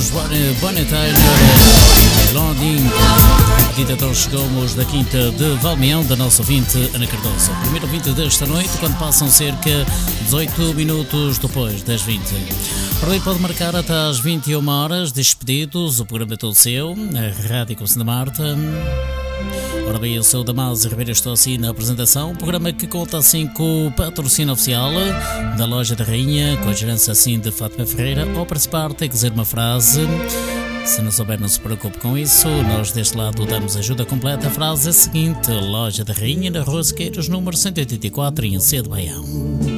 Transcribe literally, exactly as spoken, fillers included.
Bonnie Tyler, Blondin. Repetida, então chegamos da quinta de Valmeão, da nossa ouvinte Ana Cardoso. Primeiro ouvinte desta noite, quando passam cerca de dezoito minutos depois das vinte. Por aí pode marcar até às vinte e uma horas, despedidos, o programa é todo seu, a Rádio Conselho da Marta. Ora bem, eu sou o Damásio Ribeiro, estou assim na apresentação, programa que conta assim com o patrocínio oficial da Loja da Rainha, com a gerência assim de Fátima Ferreira. Ao participar tem que dizer uma frase, se não souber não se preocupe com isso, nós deste lado damos ajuda completa. A frase é a seguinte: Loja da Rainha, na Rua Sequeiros, número cento e oitenta e quatro, em C de Baião.